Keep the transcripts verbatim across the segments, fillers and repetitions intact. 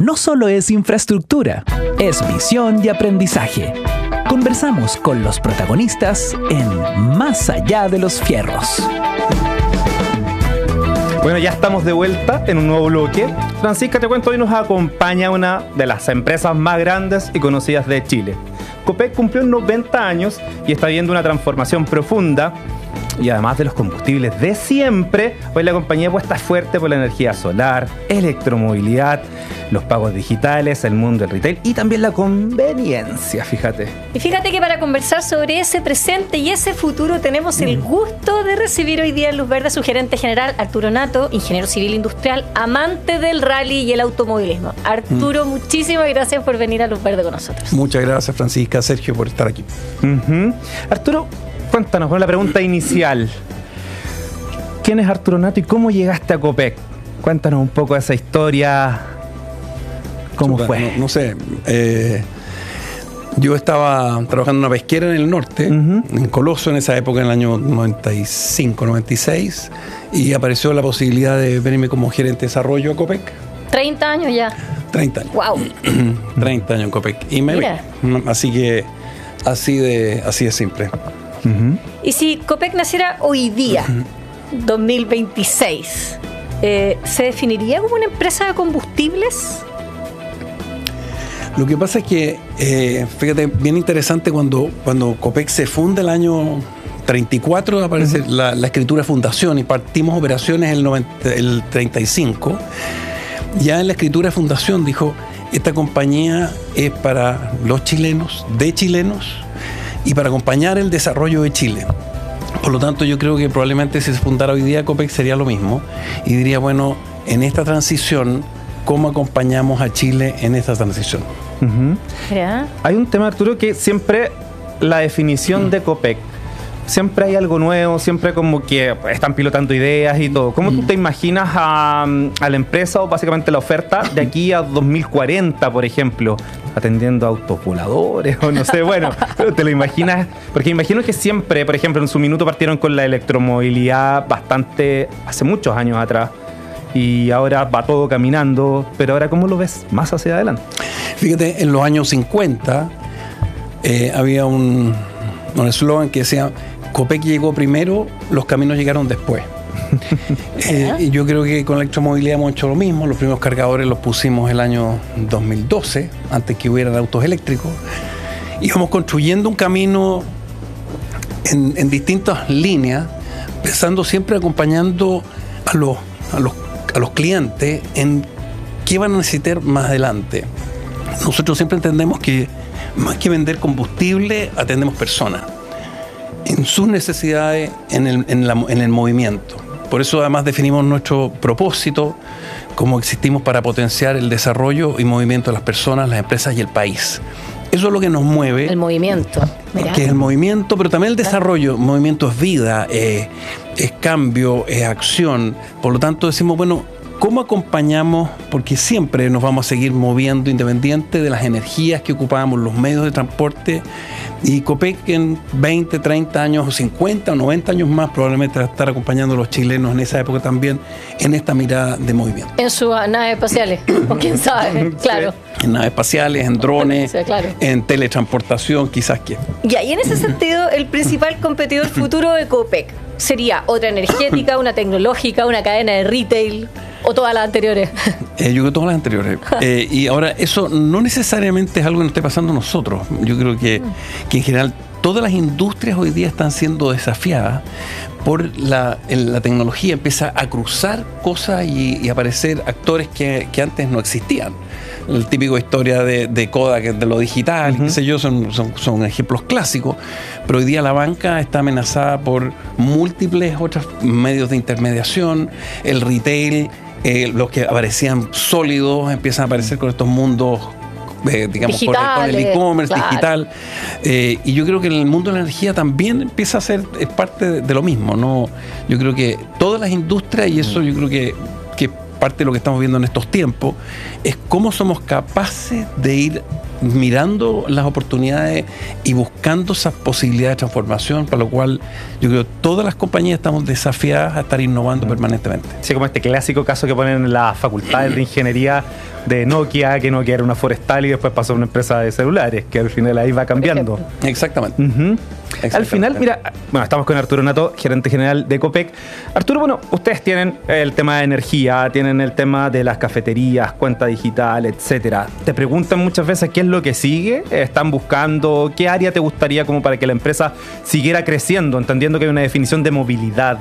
no solo es infraestructura, es visión y aprendizaje. Conversamos con los protagonistas en Más allá de los fierros. Bueno, ya estamos de vuelta en un nuevo bloque. Francisca, te cuento, hoy nos acompaña una de las empresas más grandes y conocidas de Chile. Copec cumplió noventa años y está viendo una transformación profunda. Y además de los combustibles de siempre, hoy la compañía apuesta fuerte por la energía solar, electromovilidad, los pagos digitales, el mundo del retail y también la conveniencia, fíjate. Y fíjate que para conversar sobre ese presente y ese futuro tenemos el gusto de recibir hoy día en Luz Verde a su gerente general, Arturo Nato, ingeniero civil industrial, amante del rally y el automovilismo. Arturo, mm. muchísimas gracias por venir a Luz Verde con nosotros. Muchas gracias, Francisca, Sergio, por estar aquí. Uh-huh. Arturo, cuéntanos con la pregunta inicial. ¿Quién es Arturo Nato y cómo llegaste a Copec? Cuéntanos un poco de esa historia. ¿Cómo Super, fue? No, no sé. Eh, yo estaba trabajando en una pesquera en el norte, uh-huh. en Coloso, en esa época, en el año noventa y cinco, noventa y seis, y apareció la posibilidad de venirme como gerente de desarrollo a Copec. treinta años ya. treinta años. Wow. treinta años en Copec. Y me vi. Así que, así de, así de simple. Uh-huh. Y si Copec naciera hoy día, uh-huh. dos mil veintiséis, eh, ¿se definiría como una empresa de combustibles? Lo que pasa es que, eh, fíjate, bien interesante cuando, cuando Copec se funda el año treinta y cuatro, aparece uh-huh. la, la escritura de fundación y partimos operaciones el, noventa, el treinta y cinco. Ya en la escritura de fundación dijo, esta compañía es para los chilenos, de chilenos, y para acompañar el desarrollo de Chile. Por lo tanto, yo creo que probablemente si se fundara hoy día Copec sería lo mismo. Y diría, bueno, en esta transición, ¿cómo acompañamos a Chile en esta transición? Uh-huh. Hay un tema, Arturo, que siempre la definición uh-huh. de Copec, siempre hay algo nuevo, siempre como que están pilotando ideas y todo. ¿Cómo uh-huh. tú te imaginas a, a la empresa o básicamente la oferta de aquí a dos mil cuarenta, por ejemplo? Atendiendo a autos voladores o no sé, bueno, pero te lo imaginas, porque imagino que siempre, por ejemplo, en su minuto partieron con la electromovilidad bastante, hace muchos años atrás, y ahora va todo caminando, pero ahora ¿cómo lo ves más hacia adelante? Fíjate, en los años cincuenta eh, había un un eslogan que decía, Copec llegó primero, los caminos llegaron después. eh, y yo creo que con la electromovilidad hemos hecho lo mismo. Los primeros cargadores los pusimos el año dos mil doce, antes que hubieran autos eléctricos. Íbamos construyendo un camino en, en distintas líneas, pensando siempre acompañando a los, a los, a los clientes en qué van a necesitar más adelante. Nosotros siempre entendemos que más que vender combustible, atendemos personas en sus necesidades, en el, en, la, en el movimiento. Por eso además definimos nuestro propósito, como existimos para potenciar el desarrollo y movimiento de las personas, las empresas y el país. Eso es lo que nos mueve. El movimiento. Mirá. Que es el movimiento, pero también el desarrollo. El movimiento es vida, eh, es cambio, es acción. Por lo tanto decimos, bueno, ¿cómo acompañamos? Porque siempre nos vamos a seguir moviendo independiente de las energías que ocupamos, los medios de transporte. Y Copec en veinte, treinta años, o cincuenta o noventa años más probablemente va a estar acompañando a los chilenos en esa época también en esta mirada de movimiento. En sus naves espaciales, o quién sabe, claro. Sí. En naves espaciales, en drones, sí, claro. En teletransportación, quizás que. Ya, y en ese sentido, el principal competidor futuro de Copec sería otra energética, una tecnológica, una cadena de retail. ¿O todas las anteriores? Eh, yo creo todas las anteriores. Eh, y ahora, eso no necesariamente es algo que nos esté pasando a nosotros. Yo creo que, que en general todas las industrias hoy día están siendo desafiadas por la, la tecnología. Empieza a cruzar cosas y, y aparecer actores que, que antes no existían. El típico historia de, de Kodak, de lo digital, uh-huh. qué sé yo, son, son, son ejemplos clásicos. Pero hoy día la banca está amenazada por múltiples otros medios de intermediación, el retail. Eh, los que aparecían sólidos empiezan a aparecer con estos mundos, eh, digamos, con el, con el e-commerce, claro. digital. Eh, y yo creo que en el mundo de la energía también empieza a ser es parte de, de lo mismo, ¿no? Yo creo que todas las industrias, y eso yo creo que, que parte de lo que estamos viendo en estos tiempos, es cómo somos capaces de ir mirando las oportunidades y buscando esas posibilidades de transformación, para lo cual yo creo que todas las compañías estamos desafiadas a estar innovando mm. permanentemente. Sí, como este clásico caso que ponen en las facultades de ingeniería, de Nokia, que Nokia era una forestal y después pasó a una empresa de celulares, que al final ahí va cambiando. Exactamente. Uh-huh. Exactamente. Al final, mira, bueno, estamos con Arturo Nato, gerente general de Copec. Arturo, bueno, ustedes tienen el tema de energía, tienen el tema de las cafeterías, cuenta digital, etcétera. Te preguntan muchas veces qué es lo que sigue, están buscando, qué área te gustaría como para que la empresa siguiera creciendo, entendiendo que hay una definición de movilidad.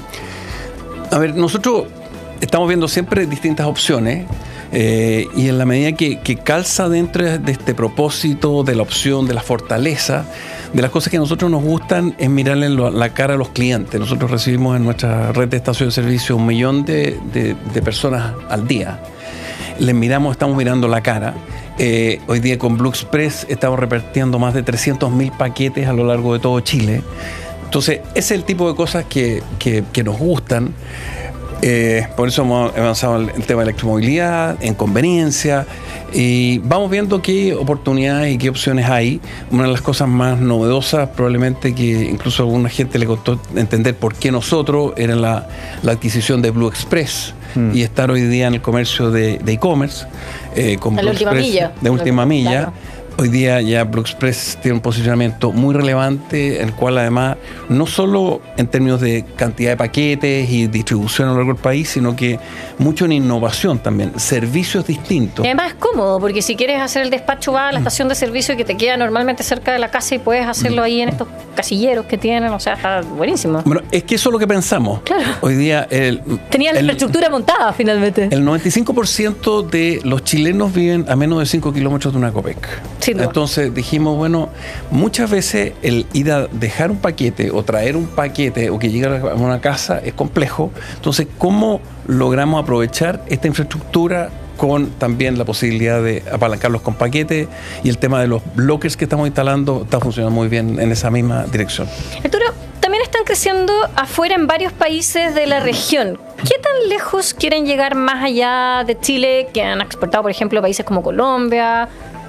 A ver, nosotros estamos viendo siempre distintas opciones eh, y en la medida que, que calza dentro de este propósito, de la opción, de la fortaleza, de las cosas que a nosotros nos gustan es mirarle la cara a los clientes. Nosotros recibimos en nuestra red de estaciones de servicio un millón de, de, de personas al día. Les miramos, estamos mirando la cara. Eh, hoy día con Blue Express estamos repartiendo más de trescientos mil paquetes a lo largo de todo Chile. Entonces, ese es el tipo de cosas que, que, que nos gustan. Eh, por eso hemos avanzado en el tema de electromovilidad, en conveniencia, y vamos viendo qué oportunidades y qué opciones hay. Una de las cosas más novedosas, probablemente que incluso a alguna gente le costó entender por qué nosotros, era la, la adquisición de Blue Express mm. y estar hoy día en el comercio de e-commerce, eh, con de Blue última Express milla. de última milla. Claro. Hoy día ya Blue Express tiene un posicionamiento muy relevante, el cual además, no solo en términos de cantidad de paquetes y distribución a lo largo del país, sino que mucho en innovación también, servicios distintos. Y además es cómodo, porque si quieres hacer el despacho, vas a la estación de servicio que te queda normalmente cerca de la casa y puedes hacerlo ahí en estos casilleros que tienen, o sea, está buenísimo. Bueno, es que eso es lo que pensamos. Claro. Hoy día... El, Tenía la el, infraestructura montada finalmente. El noventa y cinco por ciento de los chilenos viven a menos de cinco kilómetros de una Copec. Sin duda. Entonces dijimos, bueno, muchas veces el ir a dejar un paquete o traer un paquete o que llegue a una casa es complejo. Entonces, ¿cómo logramos aprovechar esta infraestructura con también la posibilidad de apalancarlos con paquetes? Y el tema de los bloques que estamos instalando está funcionando muy bien en esa misma dirección. Arturo, también están creciendo afuera en varios países de la región. ¿Qué tan lejos quieren llegar más allá de Chile, que han exportado, por ejemplo, a países como Colombia?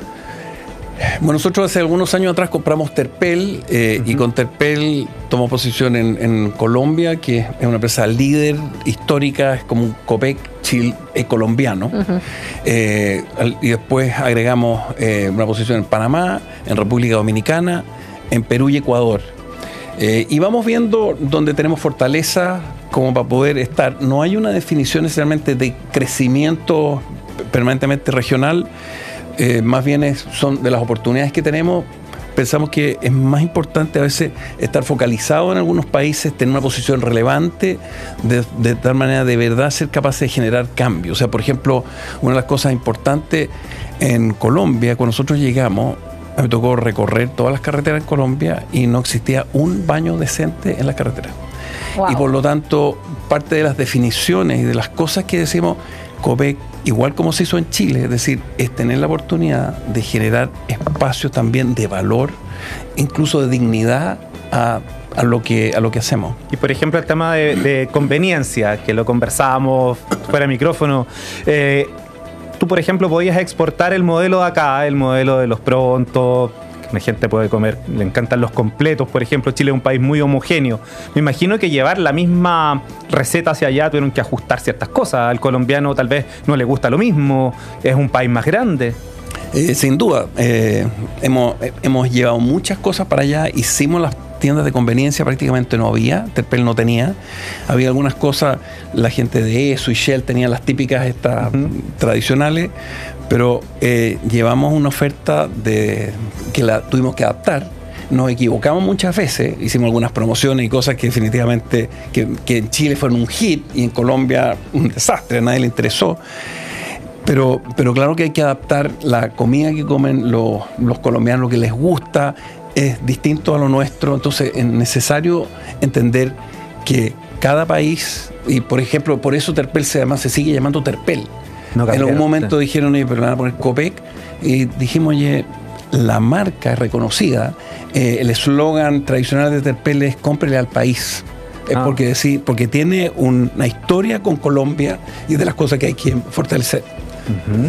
Bueno, nosotros hace algunos años atrás compramos Terpel eh, uh-huh. y con Terpel tomó posición en, en Colombia, que es una empresa líder histórica, es como un Copec Chile eh, colombiano. Uh-huh. eh, y después agregamos eh, una posición en Panamá, en República Dominicana, en Perú y Ecuador. Eh, y vamos viendo dónde tenemos fortaleza como para poder estar. No hay una definición necesariamente de crecimiento permanentemente regional. Eh, más bien es, son de las oportunidades que tenemos. Pensamos que es más importante a veces estar focalizado en algunos países, tener una posición relevante, de, de tal manera de verdad ser capaces de generar cambios. O sea, por ejemplo, una de las cosas importantes en Colombia, cuando nosotros llegamos, me tocó recorrer todas las carreteras en Colombia y no existía un baño decente en las carreteras. Wow. Y por lo tanto, parte de las definiciones y de las cosas que decimos, Copec, igual como se hizo en Chile, es decir, es tener la oportunidad de generar espacios también de valor, incluso de dignidad a, a, lo, que, a lo que hacemos. Y por ejemplo el tema de, de conveniencia, que lo conversábamos fuera de micrófono, eh, tú por ejemplo podías exportar el modelo de acá, el modelo de los prontos. La gente puede comer, le encantan los completos, por ejemplo. Chile es un país muy homogéneo. Me imagino que llevar la misma receta hacia allá tuvieron que ajustar ciertas cosas. Al colombiano tal vez no le gusta lo mismo, es un país más grande. Eh, sin duda, eh, hemos, hemos llevado muchas cosas para allá, hicimos las tiendas de conveniencia, prácticamente no había, Terpel no tenía, había algunas cosas, la gente de ESO y Shell tenían las típicas estas uh-huh. tradicionales, pero eh, llevamos una oferta de que la tuvimos que adaptar. Nos equivocamos muchas veces, hicimos algunas promociones y cosas que definitivamente que, que en Chile fueron un hit y en Colombia un desastre, a nadie le interesó. Pero, pero claro que hay que adaptar la comida que comen los, los colombianos, lo que les gusta, es distinto a lo nuestro. Entonces es necesario entender que cada país, y por ejemplo, por eso Terpel se, además, se sigue llamando Terpel. No en algún momento dijeron, oye, pero le van a poner Copec, y dijimos, oye, la marca es reconocida, eh, el eslogan tradicional de Terpel es cómprele al país. Es ah. porque, decir, porque tiene un, una historia con Colombia y de las cosas que hay que fortalecer. Uh-huh.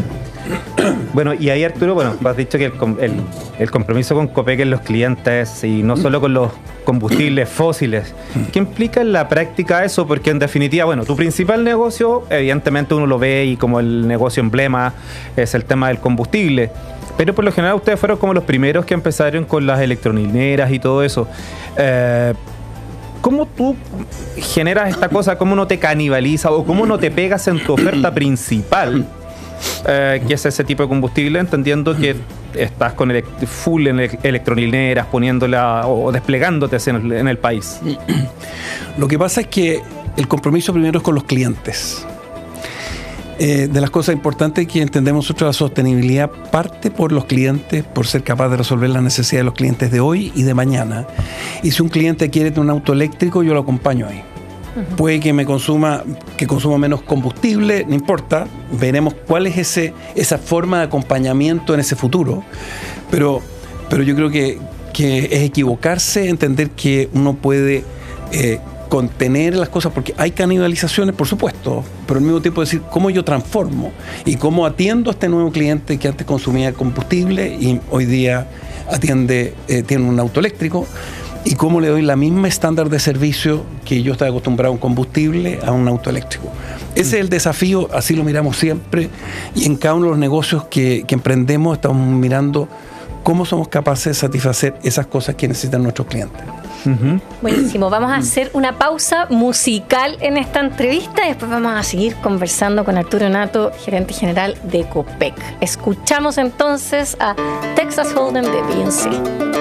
Bueno, y ahí, Arturo, bueno, has dicho que el, el, el compromiso con Copec en los clientes y no solo con los combustibles fósiles. ¿Qué implica en la práctica eso? Porque en definitiva, bueno, tu principal negocio, evidentemente uno lo ve y como el negocio emblema es el tema del combustible. Pero por lo general ustedes fueron como los primeros que empezaron con las electrolineras y todo eso. Eh, ¿Cómo tú generas esta cosa? ¿Cómo no te canibaliza o cómo no te pegas en tu oferta principal? Eh, que es ese tipo de combustible, entendiendo que estás con elect- full en electrolineras, poniéndola o desplegándote en el, en el país. Lo que pasa es que el compromiso primero es con los clientes. Eh, de las cosas importantes que entendemos nosotros, la sostenibilidad parte por los clientes, por ser capaz de resolver las necesidades de los clientes de hoy y de mañana. Y si un cliente quiere tener un auto eléctrico, yo lo acompaño ahí. Uh-huh. Puede que me consuma, que consuma menos combustible, no importa, veremos cuál es ese, esa forma de acompañamiento en ese futuro. Pero, pero yo creo que, que es equivocarse, entender que uno puede eh, contener las cosas, porque hay canibalizaciones, por supuesto, pero al mismo tiempo decir cómo yo transformo y cómo atiendo a este nuevo cliente que antes consumía combustible y hoy día atiende, eh, tiene un auto eléctrico, y cómo le doy la misma estándar de servicio que yo estaba acostumbrado a un combustible a un auto eléctrico. Ese es el desafío, así lo miramos siempre, y en cada uno de los negocios que, que emprendemos estamos mirando cómo somos capaces de satisfacer esas cosas que necesitan nuestros clientes. Uh-huh. Buenísimo, vamos a hacer una pausa musical en esta entrevista y después vamos a seguir conversando con Arturo Nato, gerente general de Copec. Escuchamos entonces a Texas Hold'em de Beyoncé.